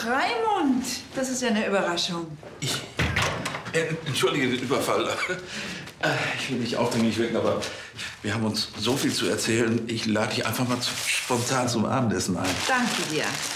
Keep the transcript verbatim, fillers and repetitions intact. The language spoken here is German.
Ach, Raimund, das ist ja eine Überraschung. Ich, äh, entschuldige den Überfall. Äh, Ich will nicht aufdringlich wirken, aber wir haben uns so viel zu erzählen. Ich lade dich einfach mal zu, spontan zum Abendessen ein. Danke dir.